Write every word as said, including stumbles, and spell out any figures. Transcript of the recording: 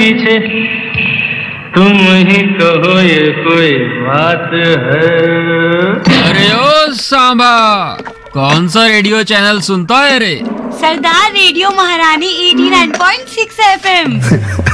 पीछे तुम ही कहो ये कोई बात है। अरे ओ सांबा, कौन सा रेडियो चैनल सुनता है रे? सरदार रेडियो महारानी eighty nine point six F M.